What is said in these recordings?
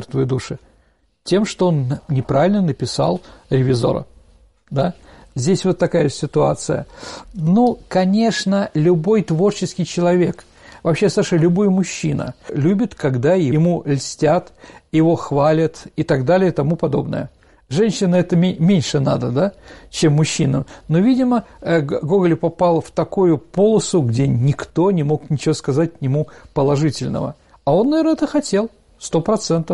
«Мертвые души»? Тем, что он неправильно написал «Ревизора». Да? Здесь вот такая ситуация. Ну, конечно, любой творческий человек, вообще, Саша, любой мужчина любит, когда ему льстят, его хвалят и так далее и тому подобное. Женщинам это меньше надо, да, чем мужчинам. Но, видимо, Гоголь попал в такую полосу, где никто не мог ничего сказать ему положительного. А он, наверное, это хотел, 100%.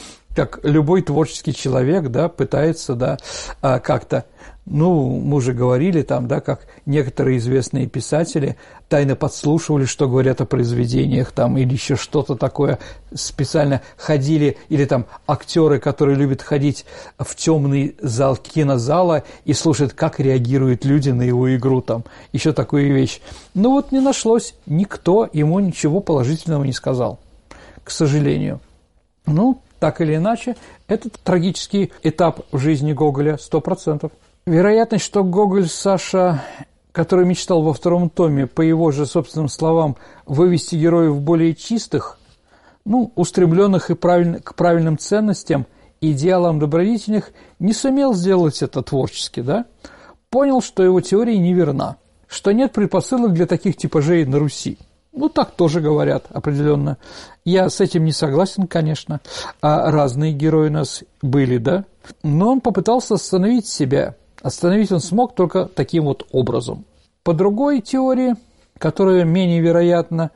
Как любой творческий человек, да, пытается, да, как-то, ну, мы уже говорили там, да, как некоторые известные писатели тайно подслушивали, что говорят о произведениях там, или еще что-то такое, специально ходили, или там актеры, которые любят ходить в темный зал кинозала и слушать, как реагируют люди на его игру, там, еще такую вещь. Ну вот не нашлось, никто ему ничего положительного не сказал, к сожалению. Ну, так или иначе, это трагический этап в жизни Гоголя 100%. Вероятность, что Гоголь, Саша, который мечтал во втором томе, по его же собственным словам, вывести героев более чистых, ну, устремленных и к правильным ценностям, идеалам добродетельных, не сумел сделать это творчески, да? Понял, что его теория неверна, что нет предпосылок для таких типажей на Руси. Ну, так тоже говорят определенно. Я с этим не согласен, конечно. А разные герои у нас были, да? Но он попытался остановить себя. Остановить он смог только таким вот образом. По другой теории, которая менее вероятна,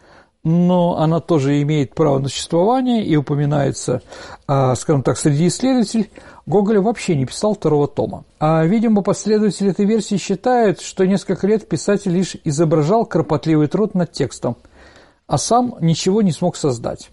но она тоже имеет право на существование и упоминается, скажем так, среди исследователей, Гоголь вообще не писал второго тома. А, видимо, последователи этой версии считают, что несколько лет писатель лишь изображал кропотливый труд над текстом, а сам ничего не смог создать.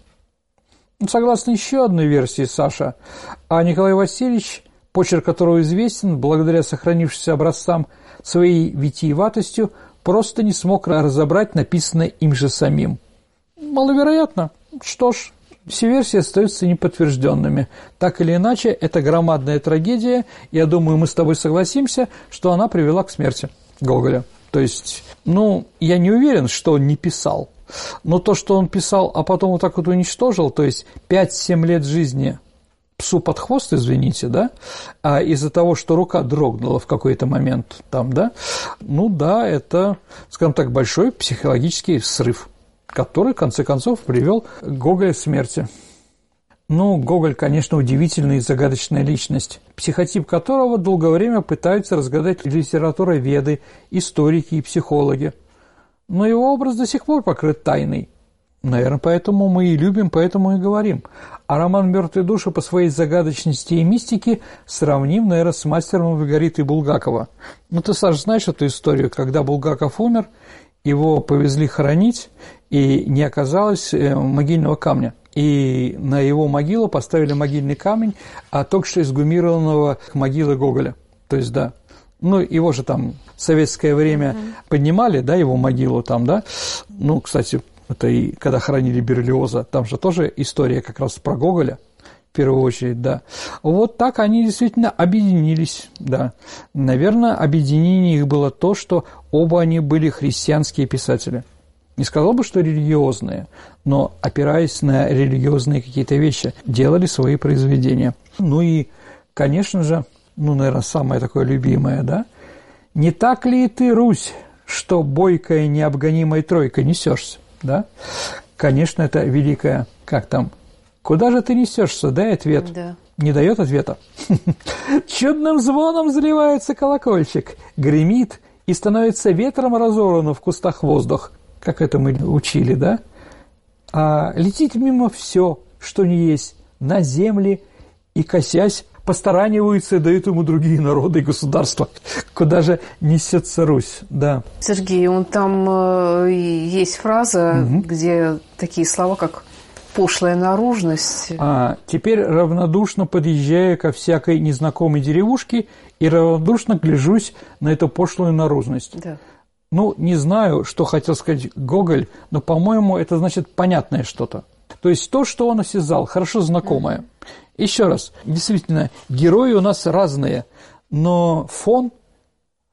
Согласно еще одной версии, Саша, Николай Васильевич, почерк которого известен благодаря сохранившимся образцам своей витиеватостью, просто не смог разобрать написанное им же самим. Маловероятно. Что ж, все версии остаются неподтвержденными. Так или иначе, это громадная трагедия. Я думаю, мы с тобой согласимся, что она привела к смерти Гоголя. То есть, ну, я не уверен, что он не писал. Но то, что он писал, а потом вот так вот уничтожил, то есть 5-7 лет жизни псу под хвост, извините, да, из-за того, что рука дрогнула в какой-то момент там, да, ну да, это, скажем так, большой психологический срыв, который, в конце концов, привел Гоголя к смерти. Ну, Гоголь, конечно, удивительная и загадочная личность, психотип которого долгое время пытаются разгадать литературоведы, историки и психологи. Но его образ до сих пор покрыт тайной. Наверное, поэтому мы и любим, поэтому и говорим. А роман «Мертвые души» по своей загадочности и мистике сравним, наверное, с «Мастером Маргариты» Булгакова. Ну, ты, Саш, знаешь эту историю, когда Булгаков умер, его повезли хоронить, и не оказалось могильного камня. И на его могилу поставили могильный камень, только что изгумированного могилы Гоголя. То есть, да. Ну, его же там в советское время поднимали, да, его могилу там, да. Ну, кстати, это и когда хоронили Берлиоза, там же тоже история как раз про Гоголя, в первую очередь, да. Вот так они действительно объединились, да. Наверное, объединение их было то, что оба они были христианские писатели. Не сказал бы, что религиозные, но, опираясь на религиозные какие-то вещи, делали свои произведения. Ну и, конечно же, ну, наверное, самое такое любимое, да? «Не так ли и ты, Русь, что бойкая необгонимой тройкой несешься?» Да? Конечно, это великая, как там, «Куда же ты несешься?» Дай ответ. Да. Не дает ответа. «Чудным звоном заливается колокольчик, гремит и становится ветром разорвано в кустах воздух». Как это мы учили, да? А летит мимо все, что не есть, на земле, и, косясь, постараниваются и дают ему другие народы и государства. Куда же несется Русь, да. Сергей, там есть фраза, где такие слова, как «пошлая наружность». Теперь равнодушно подъезжаю ко всякой незнакомой деревушке и равнодушно гляжусь на эту пошлую наружность. Да. Ну, не знаю, что хотел сказать Гоголь, но, по-моему, это значит понятное что-то. То есть то, что он осязал, хорошо знакомое. Еще раз, действительно, герои у нас разные, но фон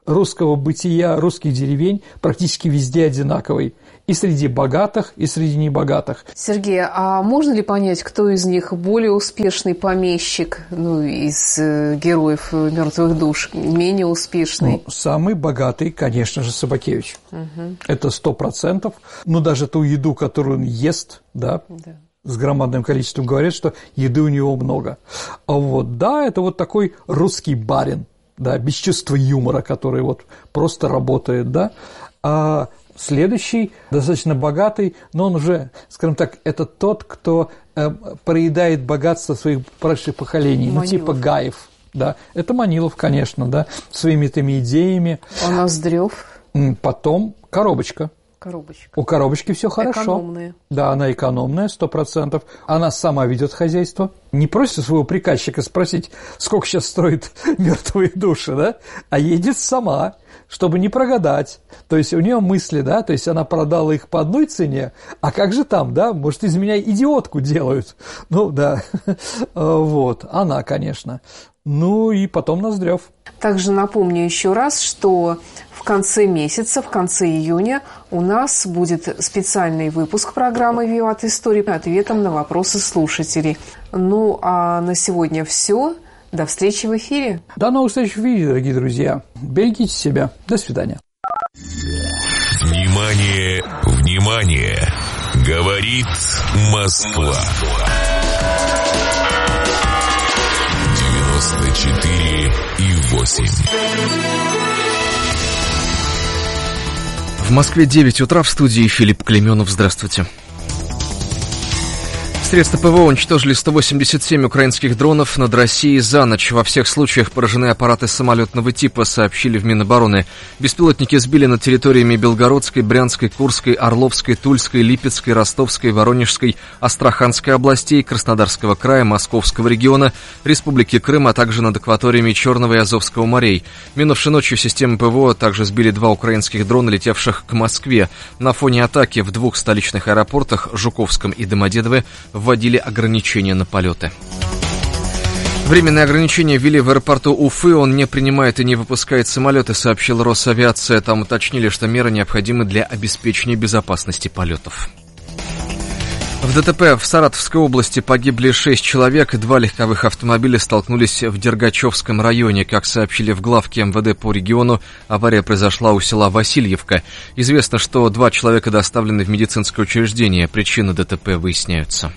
русского бытия, русских деревень практически везде одинаковый. И среди богатых, и среди небогатых. Сергей, а можно ли понять, кто из них более успешный помещик, из героев «Мертвых душ», менее успешный? Самый богатый, конечно же, Собакевич. Это 100%. Даже ту еду, которую он ест, да. С громадным количеством, говорят, что еды у него много. Это вот такой русский барин, да, без чувства юмора, который вот просто работает, да. А следующий, достаточно богатый, но он уже, скажем так, это тот, кто проедает богатство своих прошлых поколений, Манилов. Типа Гаев, да. Это Манилов, конечно, да, своими этими идеями. А Ноздрев? Потом Коробочка. У Коробочки все хорошо. Экономная. Да, она экономная, 100%. Она сама ведет хозяйство. Не просит своего приказчика спросить, сколько сейчас стоит «Мертвые души», да? А едет сама, чтобы не прогадать. То есть у нее мысли, да, то есть она продала их по одной цене, а как же там, да, может, из меня идиотку делают. Да, она, конечно. И потом Ноздрев. Также напомню еще раз, что в конце месяца, в конце июня у нас будет специальный выпуск программы «Виват История» ответом на вопросы слушателей. А на сегодня все. До встречи в эфире. До новых встреч в эфире, дорогие друзья. Берегите себя. До свидания. Внимание, внимание! Говорит Москва. 94,8. В Москве 9 утра, в студии Филипп Клеменов. Здравствуйте. Средства ПВО уничтожили 187 украинских дронов над Россией за ночь. Во всех случаях поражены аппараты самолетного типа, сообщили в Минобороны. Беспилотники сбили над территориями Белгородской, Брянской, Курской, Орловской, Тульской, Липецкой, Ростовской, Воронежской, Астраханской областей, Краснодарского края, Московского региона, Республики Крым, а также над акваториями Черного и Азовского морей. Минувшей ночью системы ПВО также сбили 2 украинских дрона, летевших к Москве. На фоне атаки в 2 столичных аэропортах, Жуковском и Домодедово, вводили ограничения на полеты. Временные ограничения ввели в аэропорту Уфы. Он не принимает и не выпускает самолеты, сообщила Росавиация. Там уточнили, что меры необходимы для обеспечения безопасности полетов. В ДТП в Саратовской области погибли 6 человек. 2 легковых автомобиля столкнулись в Дергачевском районе. Как сообщили в главке МВД по региону, авария произошла у села Васильевка. Известно, что 2 человека доставлены в медицинское учреждение. Причины ДТП выясняются.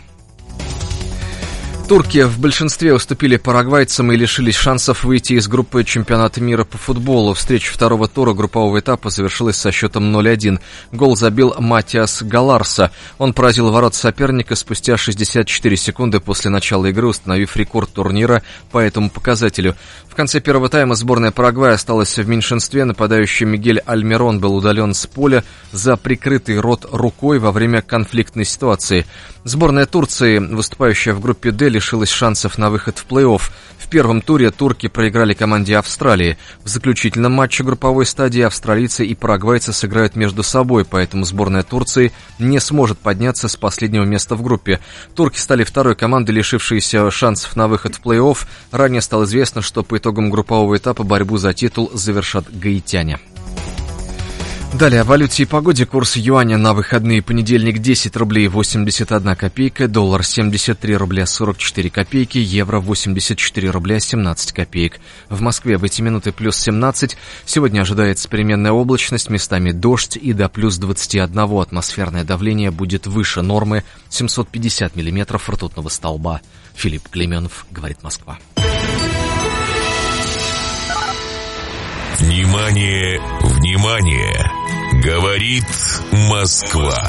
Турки в большинстве уступили парагвайцам и лишились шансов выйти из группы чемпионата мира по футболу. Встреча второго тура группового этапа завершилась со счетом 0-1. Гол забил Матиас Галарса. Он поразил ворот соперника спустя 64 секунды после начала игры, установив рекорд турнира по этому показателю. В конце первого тайма сборная Парагвая осталась в меньшинстве. Нападающий Мигель Альмирон был удален с поля за прикрытый рот рукой во время конфликтной ситуации. Сборная Турции, выступающая в группе «Д», лишилась шансов на выход в плей-офф. В первом туре турки проиграли команде Австралии. В заключительном матче групповой стадии австралийцы и парагвайцы сыграют между собой, поэтому сборная Турции не сможет подняться с последнего места в группе. Турки стали второй командой, лишившейся шансов на выход в плей-офф. Ранее стало известно, что по итогам группового этапа борьбу за титул завершат гаитяне. Далее о валюте и погоде. Курс юаня на выходные: понедельник 10 рублей 81 копейка, доллар 73 рубля 44 копейки, евро 84 рубля 17 копеек. В Москве в эти минуты плюс 17. Сегодня ожидается переменная облачность, местами дождь и до плюс 21. Атмосферное давление будет выше нормы 750 миллиметров ртутного столба. Филипп Клеменов, говорит Москва. Внимание, внимание! Говорит Москва.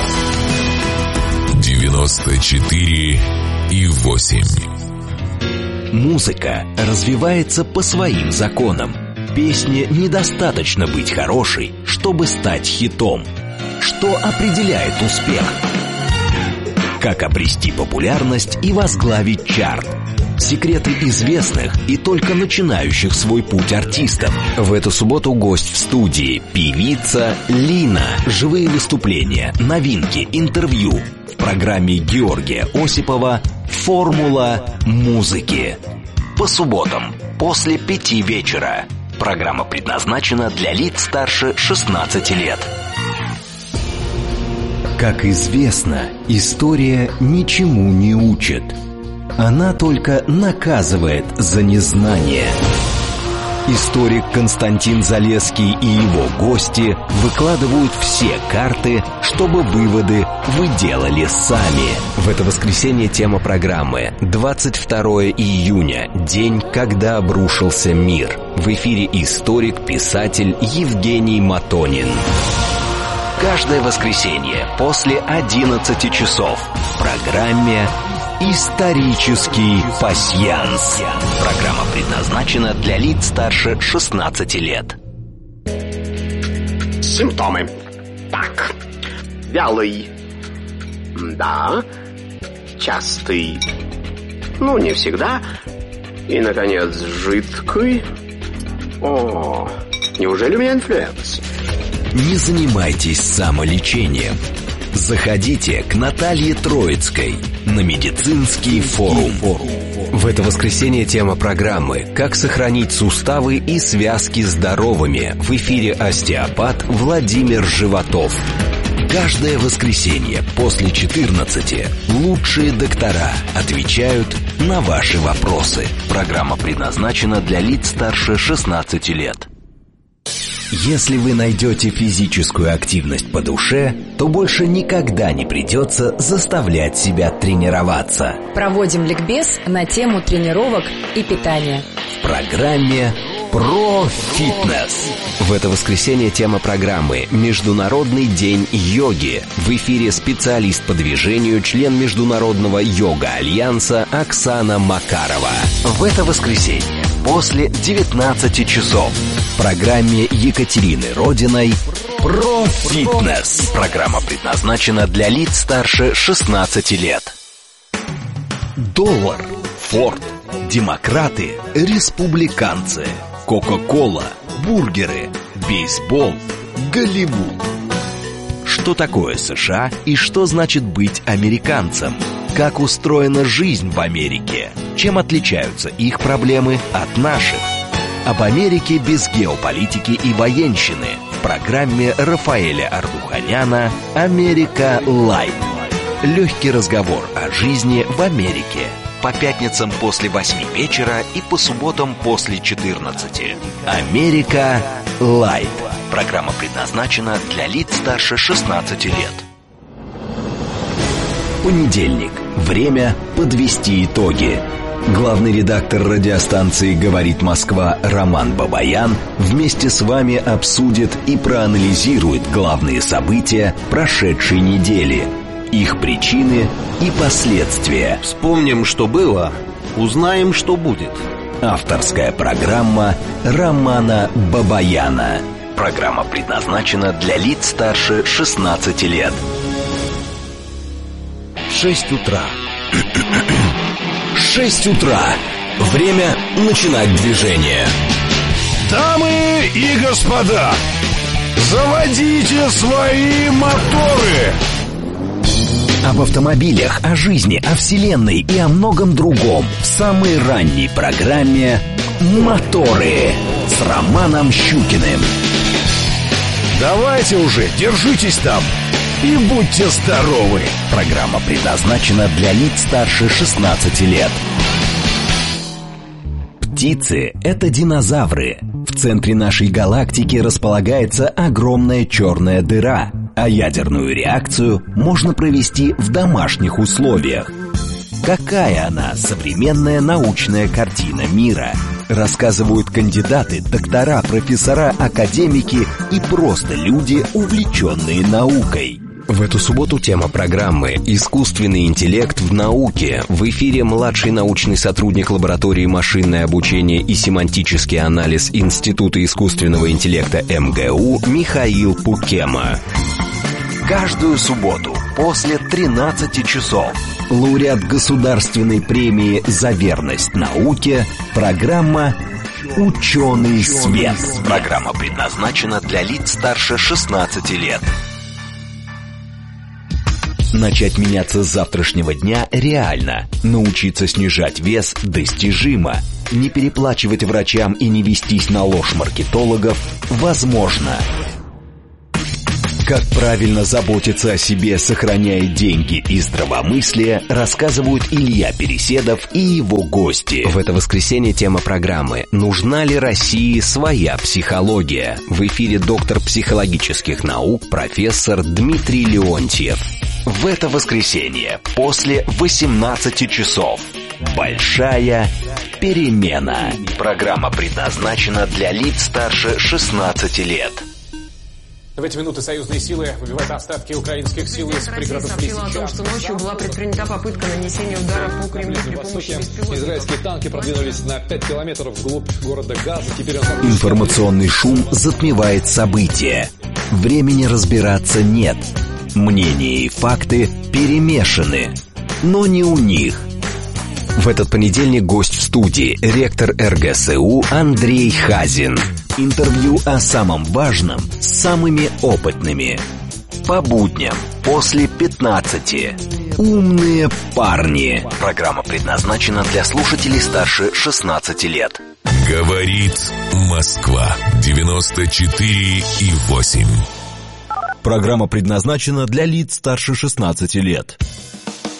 94,8. Музыка развивается по своим законам. Песне недостаточно быть хорошей, чтобы стать хитом. Что определяет успех? Как обрести популярность и возглавить чарт? Секреты известных и только начинающих свой путь артистов. В эту субботу гость в студии – певица Лина. Живые выступления, новинки, интервью. В программе Георгия Осипова «Формула музыки». По субботам после 5 вечера. Программа предназначена для лиц старше 16 лет. Как известно, история ничему не учит. Она только наказывает за незнание. Историк Константин Залесский и его гости выкладывают все карты, чтобы выводы вы делали сами. В это воскресенье тема программы 22 июня, день, когда обрушился мир. В эфире историк-писатель Евгений Матонин. Каждое воскресенье после 11 часов в программе «Исторический пасьянс». Программа предназначена для лиц старше 16 лет. Симптомы. Так. Вялый. Да. Частый. Ну, не всегда. И, наконец, жидкий. О, неужели у меня инфлюенс? Не занимайтесь самолечением. Заходите к Наталье Троицкой на медицинский форум. В это воскресенье тема программы «Как сохранить суставы и связки здоровыми». В эфире остеопат Владимир Животов. Каждое воскресенье после 14 лучшие доктора отвечают на ваши вопросы. Программа предназначена для лиц старше 16 лет. Если вы найдете физическую активность по душе, то больше никогда не придется заставлять себя тренироваться. Проводим ликбез на тему тренировок и питания. В программе «Про фитнес». В это воскресенье тема программы «Международный день йоги». В эфире специалист по движению, член Международного йога-альянса Оксана Макарова. В это воскресенье после 19 часов в программе Екатерины Родиной «Про фитнес». Программа предназначена для лиц старше 16 лет. Доллар, Форд, демократы, республиканцы, Кока-кола, бургеры, бейсбол, Голливуд. Что такое США и что значит быть американцем? Как устроена жизнь в Америке? Чем отличаются их проблемы от наших? Об Америке без геополитики и военщины в программе Рафаэля Ардуханяна «Америка Лайт». Легкий разговор о жизни в Америке. По пятницам после 8 вечера и по субботам после 14. «Америка Лайт». Программа предназначена для лиц старше 16 лет. Понедельник. Время подвести итоги. Главный редактор радиостанции «Говорит Москва» Роман Бабаян вместе с вами обсудит и проанализирует главные события прошедшей недели, их причины и последствия. Вспомним, что было, узнаем, что будет. Авторская программа Романа Бабаяна. Программа предназначена для лиц старше 16 лет. 6 утра. 6 утра. Время начинать движение. Дамы и господа, заводите свои моторы. Об автомобилях, о жизни, о вселенной и о многом другом в самой ранней программе «Моторы» с Романом Щукиным. Давайте уже, держитесь там и будьте здоровы. Программа предназначена для лиц старше 16 лет. Птицы — это динозавры. В центре нашей галактики располагается огромная черная дыра, а ядерную реакцию можно провести в домашних условиях. Какая она, современная научная картина мира? Рассказывают кандидаты, доктора, профессора, академики и просто люди, увлеченные наукой. В эту субботу тема программы «Искусственный интеллект в науке». В эфире младший научный сотрудник лаборатории машинное обучение и семантический анализ Института искусственного интеллекта МГУ Михаил Пукема. Каждую субботу после 13 часов лауреат государственной премии «За верность науке» программа «Ученый свет». Программа предназначена для лиц старше 16 лет. Начать меняться с завтрашнего дня реально. Научиться снижать вес достижимо. не переплачивать врачам и не вестись на ложь маркетологов возможно. Как правильно заботиться о себе, сохраняя деньги и здравомыслие, рассказывают Илья Переседов и его гости. В это воскресенье тема программы «Нужна ли России своя психология?» В эфире доктор психологических наук, профессор Дмитрий Леонтьев. В это воскресенье после 18 часов. Большая перемена. Программа предназначена для лиц старше 16 лет. В эти минуты союзные силы выбивают остатки украинских сил из пригородов Лисичанска. Россия сообщила о том, что ночью была предпринята попытка нанесения удара по Кремлю при помощи беспилотников. Израильские танки продвинулись на 5 километров вглубь города Газа. Теперь Информационный шум затмевает события. Времени разбираться нет. Мнения и факты перемешаны, но не у них. В этот понедельник гость в студии — ректор РГСУ Андрей Хазин. Интервью о самом важном с самыми опытными. По будням после 15. Умные парни. Программа предназначена для слушателей старше 16 лет. Говорит Москва 94,8. Программа предназначена для лиц старше 16 лет.